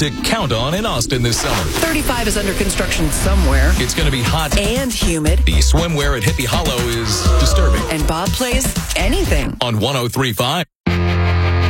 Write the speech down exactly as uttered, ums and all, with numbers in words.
to count on in Austin this summer. thirty-five is under construction somewhere. It's going to be hot and humid. The swimwear at Hippie Hollow is disturbing. And Bob plays anything on one oh three point five.